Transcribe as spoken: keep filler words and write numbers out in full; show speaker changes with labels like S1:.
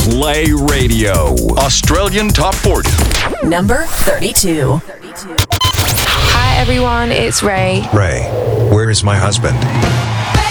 S1: Play Radio. Australian Top forty.
S2: Number thirty-two.
S3: Hi everyone, it's Ray.
S4: Ray, where is my husband?